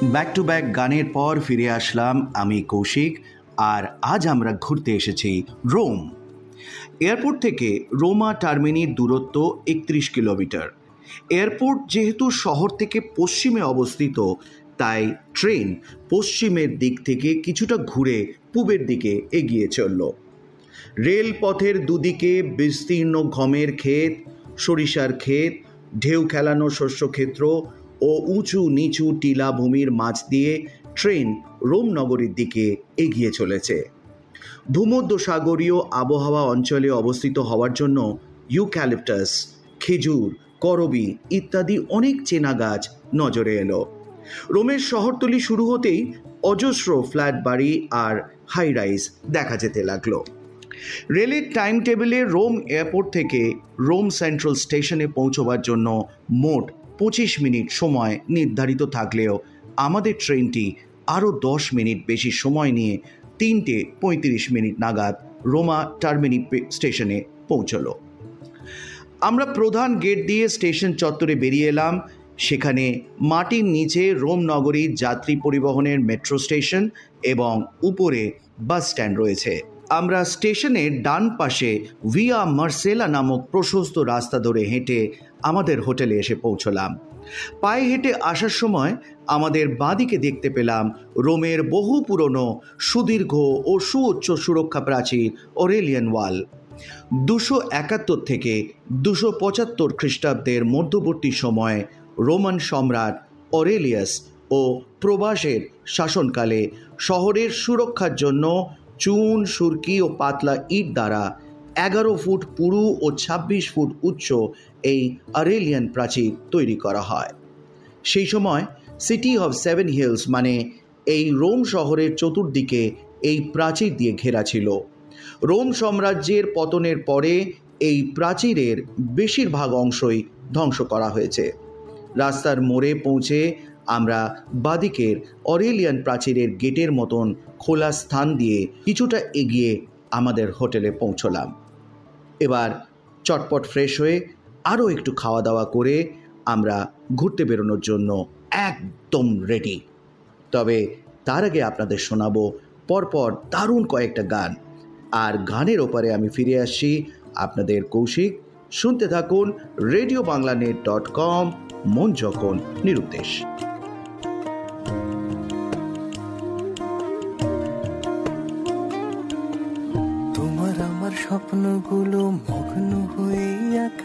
Back to back গানের পর ফিরে আসলাম আমি কৌশিক। আর আজ আমরা ঘুরতে এসেছি রোম। এয়ারপোর্ট থেকে রোমা টার্মিনির দূরত্ব 31 কিলোমিটার। এয়ারপোর্ট যেহেতু শহর থেকে পশ্চিমে অবস্থিত, তাই ট্রেন পশ্চিমের দিক থেকে কিছুটা ঘুরে পূবের দিকে এগিয়ে চলল। রেলপথের দুদিকে বিস্তীর্ণ গমের ক্ষেত, সরিষার ক্ষেত, ঢেউ খেলানো শস্যক্ষেত্র ও উঁচু নিচু টিলা ভূমির মাঝ দিয়ে ট্রেন রোম নগরীর দিকে এগিয়ে চলেছে। ভূমধ্যসাগরীয় আবহাওয়া অঞ্চলে অবস্থিত হওয়ার জন্য ইউক্যালিপটাস, খেজুর, করবি ইত্যাদি অনেক চেনা গাছ নজরে এলো। রোমের শহরতলি শুরু হতেই অজস্র ফ্ল্যাট বাড়ি আর হাই রাইজ দেখা যেতে লাগলো। রেলের টাইম টেবিলে রোম এয়ারপোর্ট থেকে রোম সেন্ট্রাল স্টেশনে পৌঁছবার জন্য মোট 25 মিনিট সময় নির্ধারিত থাকলেও আমাদের ট্রেনটি আরও 10 মিনিট বেশি সময় নিয়ে 3:35 নাগাদ রোমা টার্মিনি স্টেশনে পৌঁছলো। আমরা প্রধান গেট দিয়ে স্টেশন চত্বরে বেরিয়ে এলাম। সেখানে মাটির নিচে রোম নগরীর যাত্রী পরিবহনের মেট্রো স্টেশন এবং উপরে বাস স্ট্যান্ড রয়েছে। আমরা স্টেশনের ডান পাশে ভিয়া মার্সেলা নামক প্রশস্ত রাস্তা ধরে হেঁটে আমাদের হোটেলে এসে পৌঁছলাম। পায়ে হেঁটে আসার সময় আমাদের বাঁদিকে দেখতে পেলাম রোমের বহু পুরনো সুদীর্ঘ ও সুউচ্চ সুরক্ষা প্রাচীর অরেলিয়ান ওয়াল। 271 থেকে 275 খ্রিস্টাব্দের মধ্যবর্তী সময়ে রোমান সম্রাট অরেলিয়াস ও প্রবাসের শাসনকালে শহরের সুরক্ষার জন্য চুন, সুরকি ও পাতলা ইট দ্বারা 11 ফুট পুরু ও 26 ফুট উচ্চ এই অরেলিয়ান প্রাচীর তৈরি করা হয়। সেই সময় সিটি অফ 7 হিলস মানে এই রোম শহরের চতুর্দিকে এই প্রাচীর দিয়ে ঘেরা ছিল। রোম সাম্রাজ্যের পতনের পরে এই প্রাচীরের বেশিরভাগ অংশই ধ্বংস করা হয়েছে। রাস্তার মোড়ে পৌঁছে আমরা বাদিকের অরেলিয়ান প্রাচীরের গেটের মতন খোলা স্থান দিয়ে কিছুটা এগিয়ে আমাদের হোটেলে পৌঁছলাম। এবার চটপট ফ্রেশ হয়ে আরও একটু খাওয়া দাওয়া করে আমরা ঘুরতে বেরোনোর জন্য একদম রেডি। তবে তার আগে আপনাদের শোনাবো পরপর দারুণ কয়েকটা গান। আর গানের ওপারে আমি ফিরে আসছি আপনাদের কৌশিক। শুনতে থাকুন RadioBanglaNet.com, মন যখন নিরুদ্দেশ। তোমার আমার স্বপ্নগুলো মগ্ন হয়ে